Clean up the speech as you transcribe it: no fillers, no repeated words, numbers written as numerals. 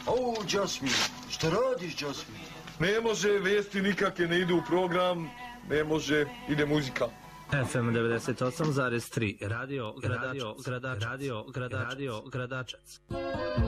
Au, Jasmin, šta radiš, Jasmin? Ne može, vijesti nikakve ne idu u program, ne može, ide muzika. FM 98,3 Radio Gradačac.